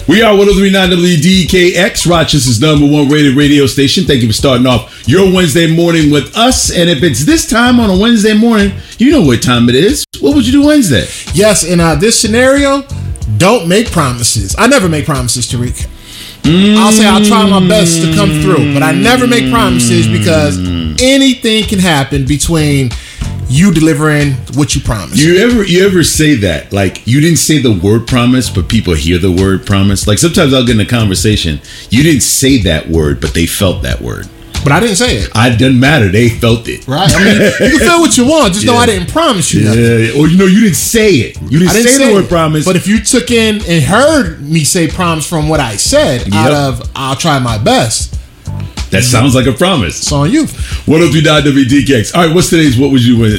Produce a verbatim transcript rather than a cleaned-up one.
We are one oh three point nine W D K X, Rochester's number one rated radio station. Thank you for starting off your Wednesday morning with us. And if it's this time on a Wednesday morning, you know what time it is. What would you do Wednesday? Yes, in uh, this scenario, don't make promises. I never make promises, Tariq. Mm. I'll say I'll try my best to come through, but I never make promises because anything can happen between you delivering what you promised. You ever you ever say that? Like, you didn't say the word promise, but people hear the word promise? Like, sometimes I'll get in a conversation, you didn't say that word, but they felt that word. But I didn't say it. It doesn't matter. They felt it. Right. I mean, you can feel what you want. Just yeah. know I didn't promise you nothing. Yeah. Or, you know, you didn't say it. You didn't, didn't say, say the word it. promise. But if you took in and heard me say promise from what I said, yep. out of I'll try my best. That sounds like a promise. It's on you. one oh three point nine W D K X. All right, what's today's What Would You Win?